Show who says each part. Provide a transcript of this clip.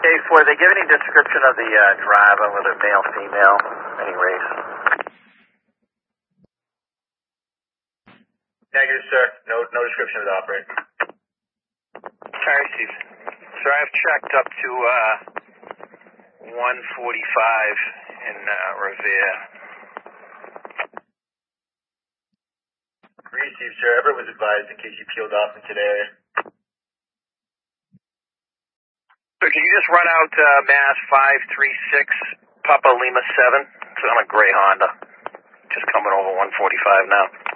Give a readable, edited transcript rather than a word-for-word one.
Speaker 1: A4, they give any description of the driver, whether male, female, any race?
Speaker 2: Negative, sir. No description of the operator.
Speaker 3: Sorry, Steve. Sir, I've checked up to 145 in Revere.
Speaker 2: Received, sir. Everett was advised in case you peeled off into the area.
Speaker 3: So can you just run out Mass 536 Papa Lima 7? It's on a gray Honda. Just coming over 145 now.